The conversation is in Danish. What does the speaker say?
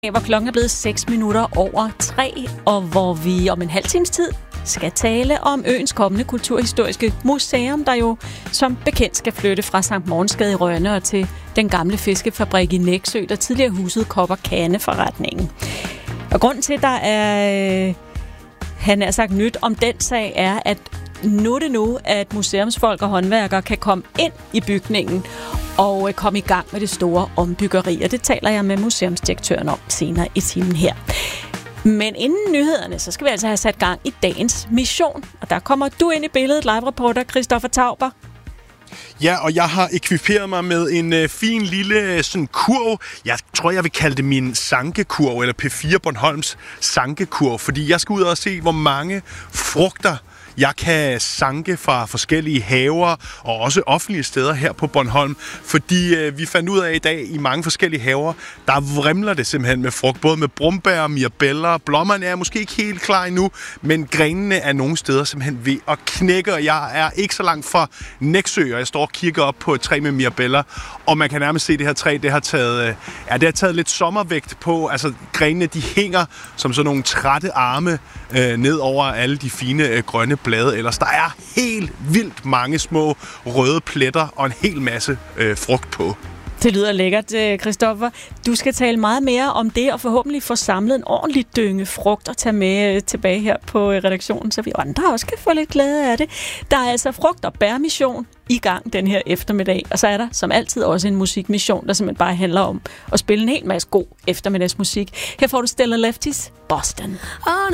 Hvor klokken er blevet 3:06, og hvor vi om en halv times tid skal tale om øens kommende kulturhistoriske museum, der jo som bekendt skal flytte fra Sankt Morgensgade i Rønne og til den gamle fiskefabrik i Nexø, der tidligere husede Kop- og Kande-forretningen. Og grunden til, der er, han har sagt nyt om den sag, er, at nu er det nu, at museumsfolk og håndværkere kan komme ind i bygningen og komme i gang med det store ombyggeri. Og det taler jeg med museumsdirektøren om senere i timen her. Men inden nyhederne, så skal vi altså have sat gang i dagens mission. Og der kommer du ind i billedet, live-reporter Christoffer Tauber. Ja, og jeg har ekviperet mig med en fin lille sådan kurv. Jeg tror, jeg vil kalde det min sankekurv, eller P4 Bornholms sankekurv, fordi jeg skal ud og se, hvor mange frugter jeg kan sanke fra forskellige haver og også offentlige steder her på Bornholm, fordi vi fandt ud af i dag, i mange forskellige haver, der vrimler det simpelthen med frugt, både med brumbær, mirabeller, blommerne er måske ikke helt klar endnu, men grenene er nogle steder simpelthen ved at knække, og jeg er ikke så langt fra Nexø, og jeg står og kigger op på et træ med mirabeller, og man kan nærmest se, at det her træ, det har taget lidt sommervægt på, altså grenene, de hænger som sådan nogle trætte arme ned over alle de fine grønne blade. Ellers der er helt vildt mange små røde pletter og en hel masse frugt på. Det lyder lækkert, Christoffer. Du skal tale meget mere om det, og forhåbentlig få samlet en ordentlig dynge frugt og tage med tilbage her på redaktionen, så vi andre også kan få lidt glæde af det. Der er altså frugt- og bærmission i gang den her eftermiddag, og så er der som altid også en musikmission, der simpelthen bare handler om at spille en hel masse god eftermiddagsmusik. Her får du Stella Leftis Boston.